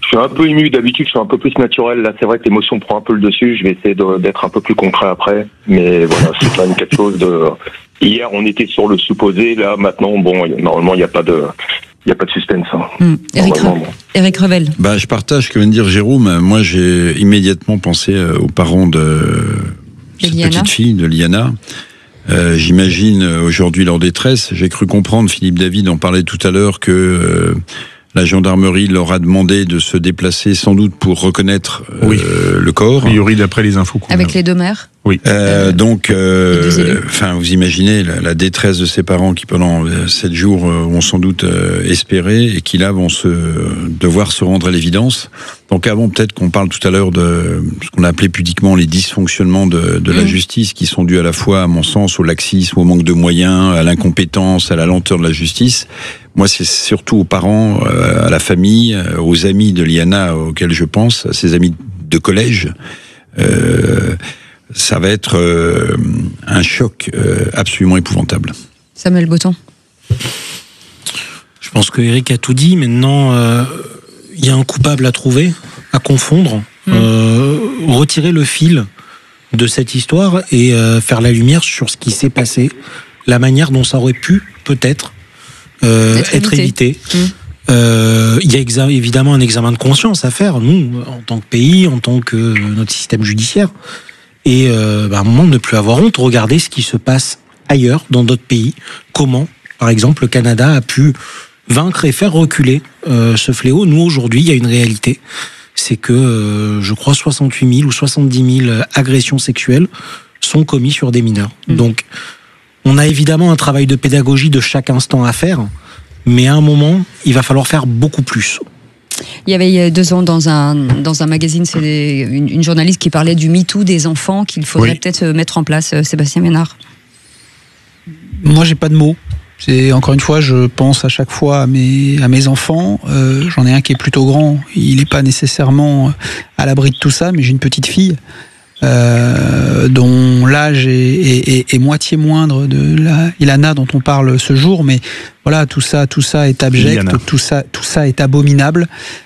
suis un peu ému. D'habitude, je suis un peu plus naturel. Là, c'est vrai que l'émotion prend un peu le dessus. Je vais essayer d'être un peu plus concret après. Mais voilà, c'est quand même quelque chose de... Hier, on était sur le supposé. Là, maintenant, bon, normalement, il n'y a pas de suspense. Hein. Éric Revel. Je partage ce que vient de dire Jérôme. Moi, j'ai immédiatement pensé aux parents de cette petite fille, de Liana. J'imagine aujourd'hui leur détresse. J'ai cru comprendre, Philippe David en parlait tout à l'heure, que la gendarmerie leur a demandé de se déplacer sans doute pour reconnaître le corps. A priori, d'après les infos qu'on a. Avec les deux mères. Oui. Vous imaginez la détresse de ces parents qui pendant 7 jours ont sans doute espéré et qui là vont devoir se rendre à l'évidence. Donc avant peut-être qu'on parle tout à l'heure de ce qu'on a appelé pudiquement les dysfonctionnements de la justice, qui sont dus à la fois, à mon sens, au laxisme, au manque de moyens, à l'incompétence, à la lenteur de la justice. Moi, c'est surtout aux parents, à la famille, aux amis de Liana auxquels je pense, à ses amis de collège. Ça va être un choc absolument épouvantable. Samuel Botton. Je pense que Éric a tout dit. Maintenant, il y a un coupable à trouver, à confondre, retirer le fil de cette histoire et faire la lumière sur ce qui s'est passé, la manière dont ça aurait pu, peut-être, être évité. Il y a évidemment un examen de conscience à faire, nous, en tant que pays, en tant que notre système judiciaire. Et à un moment, ne plus avoir honte, regarder ce qui se passe ailleurs, dans d'autres pays. Comment, par exemple, le Canada a pu vaincre et faire reculer ce fléau. Nous, aujourd'hui, il y a une réalité. C'est que, je crois, 68 000 ou 70 000 agressions sexuelles sont commises sur des mineurs. Donc, on a évidemment un travail de pédagogie de chaque instant à faire, mais à un moment, il va falloir faire beaucoup plus. Il y avait 2 ans dans un magazine, c'est une journaliste qui parlait du MeToo des enfants qu'il faudrait peut-être mettre en place. Sébastien Ménard. Moi, j'ai pas de mots. Encore une fois, je pense à chaque fois à mes enfants. J'en ai un qui est plutôt grand. Il n'est pas nécessairement à l'abri de tout ça, mais j'ai une petite fille dont l'âge est moitié moindre de Ilana dont on parle ce jour, mais voilà, tout ça est abject, tout ça est abominable.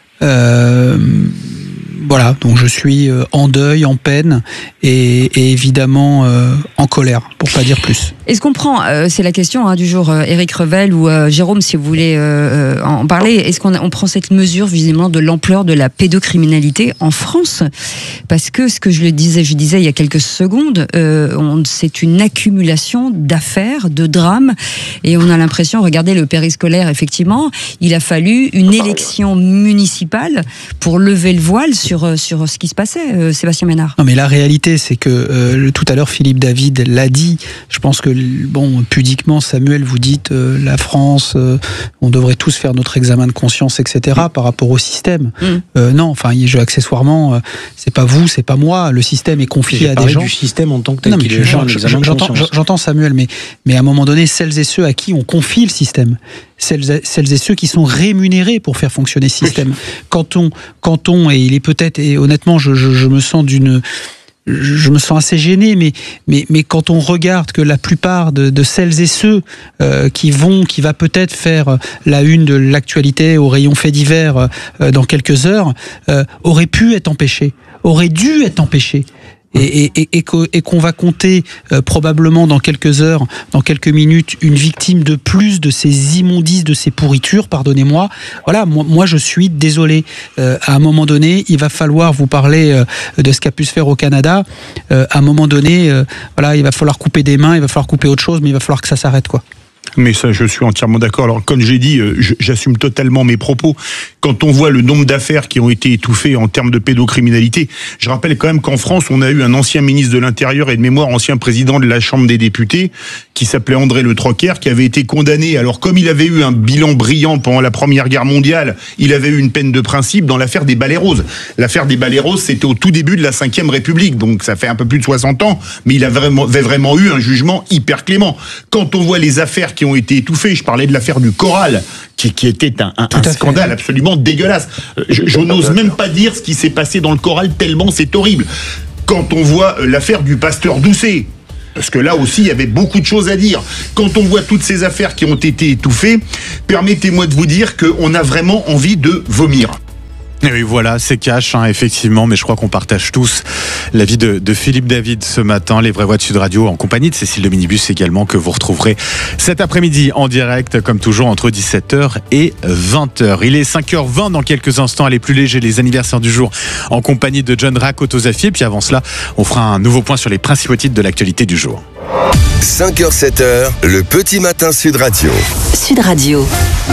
Voilà, donc je suis en deuil, en peine et évidemment en colère, pour pas dire plus. Est-ce qu'on prend, c'est la question du jour, Éric Revel ou Jérôme, si vous voulez en parler, est-ce qu'on prend cette mesure visiblement de l'ampleur de la pédocriminalité en France? Parce que ce que je disais il y a quelques secondes, c'est une accumulation d'affaires, de drames, et on a l'impression, regardez le périscolaire, effectivement, il a fallu une élection municipale pour lever le voile sur ce qui se passait, Sébastien Ménard. Non, mais la réalité, c'est que tout à l'heure Philippe David l'a dit. Je pense que pudiquement, Samuel, vous dites la France, on devrait tous faire notre examen de conscience, etc. par rapport au système. Non, enfin, accessoirement, c'est pas vous, c'est pas moi. Le système est confié à des gens. Du système en tant que tel. J'entends Samuel, mais à un moment donné, celles et ceux à qui on confie le système, celles et ceux qui sont rémunérés pour faire fonctionner ce système. Quand on et il est peut-être, et honnêtement, je me sens assez gêné, mais quand on regarde que la plupart de celles et ceux qui va peut-être faire la une de l'actualité au rayon fait divers dans quelques heures, auraient pu être empêchés, auraient dû être empêchés. Et qu'on va compter probablement dans quelques heures, dans quelques minutes, une victime de plus de ces immondices, de ces pourritures, pardonnez-moi. Voilà, moi je suis désolé. À un moment donné, il va falloir vous parler de ce qu'a pu se faire au Canada. À un moment donné, voilà, il va falloir couper des mains, il va falloir couper autre chose, mais il va falloir que ça s'arrête, quoi. Mais ça, je suis entièrement d'accord. Alors, comme j'ai dit, j'assume totalement mes propos. Quand on voit le nombre d'affaires qui ont été étouffées en termes de pédocriminalité, je rappelle quand même qu'en France, on a eu un ancien ministre de l'Intérieur et de mémoire, ancien président de la Chambre des députés, qui s'appelait André Le Troquer, qui avait été condamné. Alors, comme il avait eu un bilan brillant pendant la Première Guerre mondiale, il avait eu une peine de principe dans l'affaire des balais roses. L'affaire des balais roses, c'était au tout début de la Ve République, donc ça fait un peu plus de 60 ans, mais il avait vraiment eu un jugement hyper clément. Quand on voit les affaires qui ont été étouffées, je parlais de l'affaire du Coral, qui était un scandale absolument dégueulasse. Je n'ose même pas dire ce qui s'est passé dans le Coral, tellement c'est horrible. Quand on voit l'affaire du pasteur Doucet, parce que là aussi, il y avait beaucoup de choses à dire. Quand on voit toutes ces affaires qui ont été étouffées, permettez-moi de vous dire qu'on a vraiment envie de vomir. Et oui, voilà, c'est cash, effectivement, mais je crois qu'on partage tous l'avis de Philippe David ce matin, les vraies voix de Sud Radio, en compagnie de Cécile de Minibus également, que vous retrouverez cet après-midi en direct, comme toujours, entre 17h et 20h. Il est 5h20 dans quelques instants, les plus légers, les anniversaires du jour, en compagnie de John Rakotozafi. Et puis avant cela, on fera un nouveau point sur les principaux titres de l'actualité du jour. 5h, 7h, le petit matin Sud Radio. Sud Radio.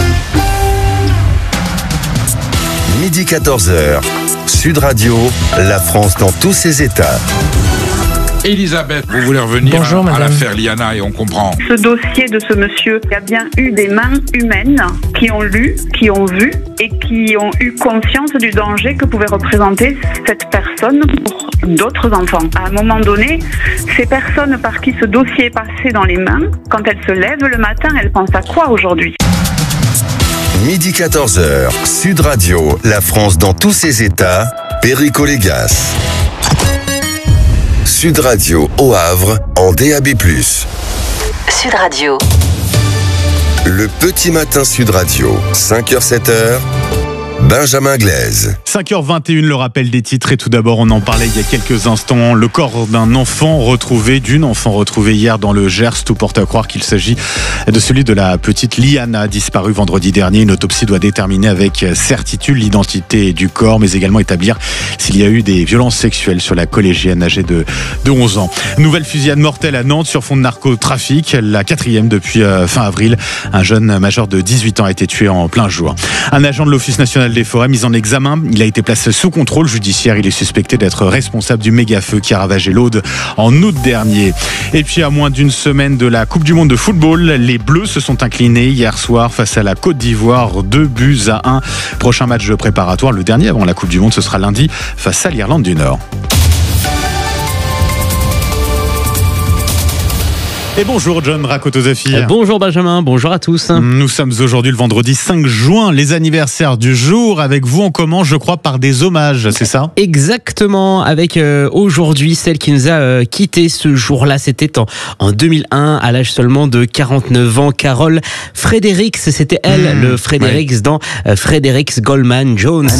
Midi 14h, Sud Radio, la France dans tous ses états. Elisabeth, vous voulez revenir à l'affaire Liana et on comprend. Ce dossier de ce monsieur, il y a bien eu des mains humaines qui ont lu, qui ont vu et qui ont eu conscience du danger que pouvait représenter cette personne pour d'autres enfants. À un moment donné, ces personnes par qui ce dossier est passé dans les mains, quand elles se lèvent le matin, elles pensent à quoi aujourd'hui ? Midi 14h, Sud Radio, la France dans tous ses états, Perico Légas. Sud Radio au Havre, en DAB+. Sud Radio. Le petit matin Sud Radio, 5h, 7h, Benjamin Glaise. 5h21, le rappel des titres. Et tout d'abord, on en parlait il y a quelques instants. Le corps d'une enfant retrouvée hier dans le Gers. Tout porte à croire qu'il s'agit de celui de la petite Liana, disparue vendredi dernier. Une autopsie doit déterminer avec certitude l'identité du corps, mais également établir s'il y a eu des violences sexuelles sur la collégienne âgée de 11 ans. Nouvelle fusillade mortelle à Nantes sur fond de narcotrafic. La 4e depuis fin avril. Un jeune majeur de 18 ans a été tué en plein jour. Un agent de l'Office national des forêts mis en examen. Il a été placé sous contrôle judiciaire. Il est suspecté d'être responsable du méga-feu qui a ravagé l'Aude en août dernier. Et puis à moins d'une semaine de la Coupe du Monde de football, les Bleus se sont inclinés hier soir face à la Côte d'Ivoire, 2-1. Prochain match préparatoire, le dernier avant la Coupe du Monde, ce sera lundi face à l'Irlande du Nord. Et bonjour John Rakotozafi. Bonjour Benjamin, bonjour à tous. Nous sommes aujourd'hui le vendredi 5 juin, les anniversaires du jour. Avec vous, on commence, je crois, par des hommages, c'est ça ? Exactement, avec aujourd'hui celle qui nous a quitté ce jour-là. C'était en 2001, à l'âge seulement de 49 ans. Carole Fredericks, c'était elle, le Fredericks dans Fredericks Goldman Jones.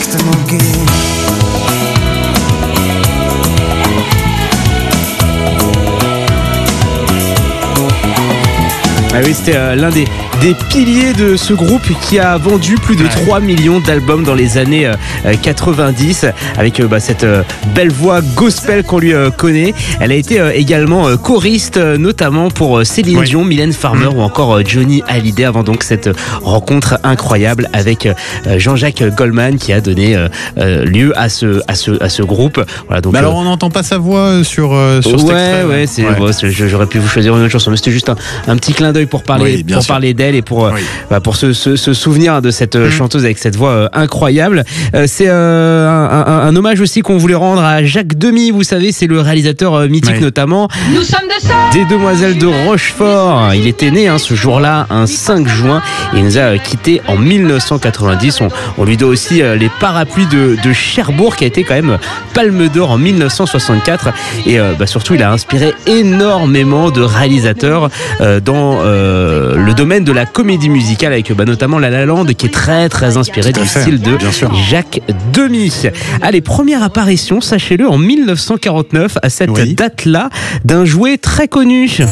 Ah oui, c'était l'un des piliers de ce groupe qui a vendu plus de 3 millions d'albums dans les années 90 avec cette belle voix gospel qu'on lui connaît. Elle a été également choriste, notamment pour Céline Dion, Mylène Farmer ou encore Johnny Hallyday, avant donc cette rencontre incroyable avec Jean-Jacques Goldman qui a donné lieu à ce groupe. Voilà, donc, mais alors on n'entend pas sa voix sur cet extrait. J'aurais pu vous choisir une autre chanson, mais c'était juste un petit clin d'œil pour parler d'elle et pour se souvenir de cette chanteuse avec cette voix incroyable. C'est un hommage aussi qu'on voulait rendre à Jacques Demy. Vous savez, c'est le réalisateur mythique notamment des Demoiselles de Rochefort. Il était né ce jour-là, un 5 juin, et il nous a quittés en 1990. On lui doit aussi les Parapluies de Cherbourg, qui a été quand même Palme d'Or en 1964. Et surtout, il a inspiré énormément de réalisateurs dans le domaine de la comédie musicale, avec notamment La La Land, qui est très très inspiré du style de Jacques Demy. Allez, première apparition, sachez-le, en 1949, à cette date-là, d'un jouet très connu. Oui,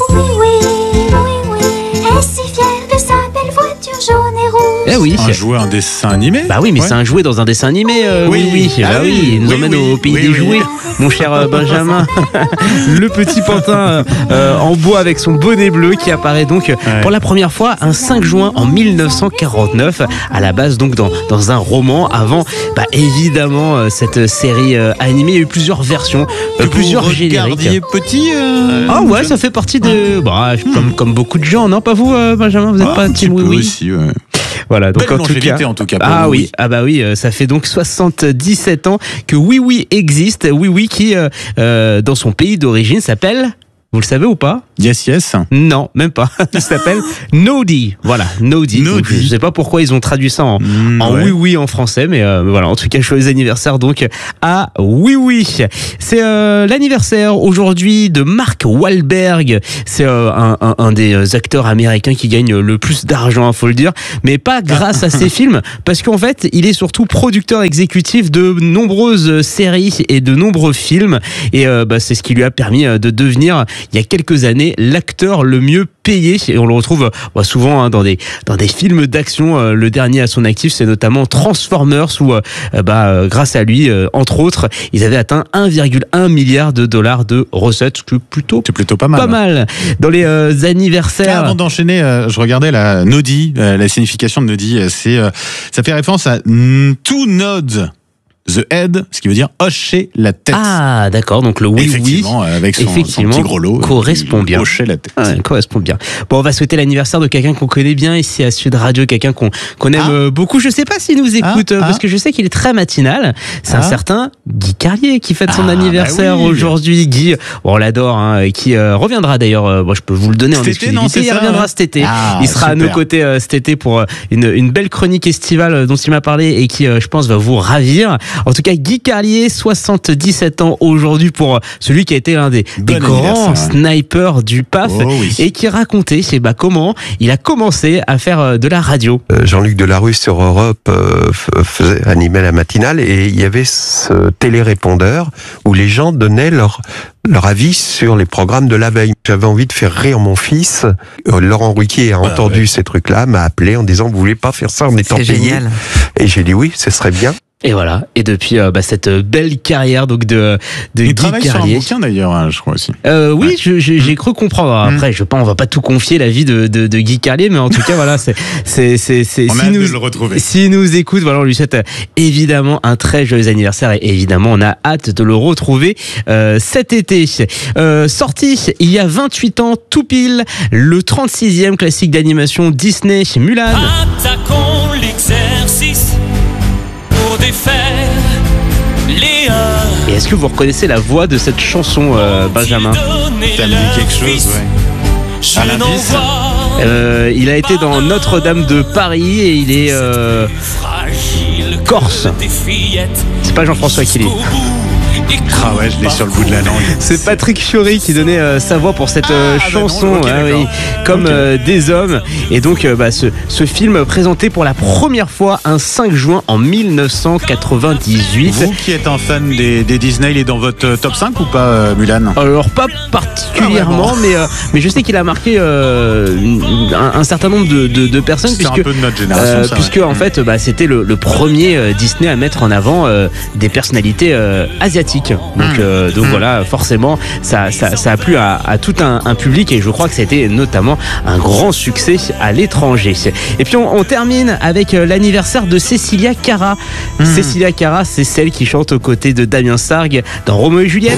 est si fière de sa belle voiture jaune et rouge. Eh oui. Un jouet, un dessin animé. Bah oui, mais c'est un jouet dans un dessin animé. Il nous emmène au pays des jouets, mon cher Benjamin. Le petit pantin en bois avec son bonnet bleu qui apparaît donc pour la première fois un 5 juin en 1949, à la base donc dans un roman, avant évidemment cette série animée. Il y a eu plusieurs versions, plusieurs génériques. Petit ah ouais, ça fait partie de comme beaucoup de gens, non, pas vous Benjamin, vous n'êtes pas team oui aussi, ouais. Voilà, donc belle en tout cas. Ça fait donc 77 ans que Oui Oui existe. Oui Oui qui dans son pays d'origine s'appelle Vous le savez ou pas? Yes. Non, même pas. Ça s'appelle Noddy. Voilà, Noddy. Je ne sais pas pourquoi ils ont traduit ça en oui en français, mais voilà. En tout cas, joyeux anniversaire donc à Oui. C'est l'anniversaire aujourd'hui de Mark Wahlberg. C'est un des acteurs américains qui gagne le plus d'argent, faut le dire, mais pas grâce à ses films, parce qu'en fait, il est surtout producteur exécutif de nombreuses séries et de nombreux films, et c'est ce qui lui a permis de devenir, il y a quelques années, l'acteur le mieux payé, et on le retrouve souvent dans des films d'action. Le dernier à son actif, c'est notamment Transformers, où grâce à lui, entre autres, ils avaient atteint 1,1 milliard de dollars de recettes, c'est plutôt pas mal. Dans les anniversaires. Avant d'enchaîner, je regardais la Noddy, la signification de Noddy, ça fait référence à to nod the head, ce qui veut dire hocher la tête. Ah, d'accord. Donc le effectivement, avec son petit gros lot, correspond bien. Hocher la tête. Correspond bien. Bon, on va souhaiter l'anniversaire de quelqu'un qu'on connaît bien ici à Sud Radio, quelqu'un qu'on aime beaucoup. Je sais pas s'il nous écoute, parce que je sais qu'il est très matinal. C'est un certain Guy Carlier qui fête son anniversaire aujourd'hui. Guy, on l'adore, qui reviendra d'ailleurs. Je peux vous le donner en exclusivité. Il reviendra cet été. Il sera à nos côtés cet été pour une belle chronique estivale dont il m'a parlé et qui, je pense, va vous ravir. En tout cas, Guy Carlier, 77 ans aujourd'hui, pour celui qui a été l'un des grands snipers du PAF, et qui racontait comment il a commencé à faire de la radio. Jean-Luc Delarue sur Europe animait la matinale, et il y avait ce télérépondeur où les gens donnaient leur avis sur les programmes de la veille. J'avais envie de faire rire mon fils. Laurent Ruquier a entendu ces trucs-là, m'a appelé en disant « Vous voulez pas faire ça en étant payé ?» Génial. Et j'ai dit oui, ce serait bien. Et voilà. Et depuis cette belle carrière donc de Guy Carlier. Il travaille sur un bouquin d'ailleurs, je crois aussi. Oui, j'ai cru comprendre. Après, on va pas tout confier la vie de Guy Carlier, mais en tout cas, voilà, c'est on a hâte de le retrouver. S'il nous écoute, voilà, on lui souhaite évidemment un très joyeux anniversaire, et évidemment, on a hâte de le retrouver cet été. Sorti il y a 28 ans, tout pile, le 36e classique d'animation Disney, Mulan. Attaquons l'exercice. Et est-ce que vous reconnaissez la voix de cette chanson, Benjamin? Ça me dit quelque chose, Alain Bis. Il a été dans Notre-Dame de Paris, et il est corse. C'est pas Jean-François Killy. Ah ouais, je l'ai sur le bout de la langue. C'est Patrick Fiori qui donnait sa voix pour cette chanson, comme des hommes. Et donc, ce film présenté pour la première fois un 5 juin en 1998. Vous qui êtes un fan des Disney, il est dans votre top 5 ou pas, Mulan? Alors, pas particulièrement, mais je sais qu'il a marqué un certain nombre de personnes. C'est un peu de notre génération, puisque en fait, c'était le premier Disney à mettre en avant des personnalités asiatiques. Donc voilà, forcément, ça a plu à tout un public, et je crois que c'était notamment un grand succès à l'étranger. Et puis on termine avec l'anniversaire de Cécilia Cara. Cécilia Cara, c'est celle qui chante aux côtés de Damien Sargue dans Roméo et Juliette.